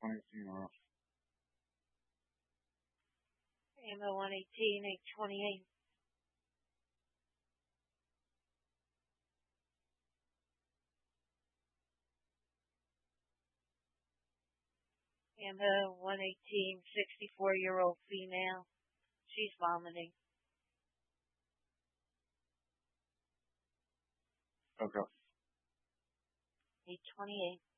20 female. AMO 118, 828. AMO 118, 64-year-old female. She's vomiting. Okay. 828.